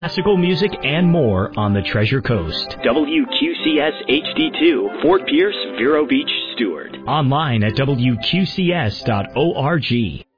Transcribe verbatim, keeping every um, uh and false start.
classical music, and more on the Treasure Coast. W Q C S H D two, Fort Pierce, Vero Beach, Stewart. Online at W Q C S dot org.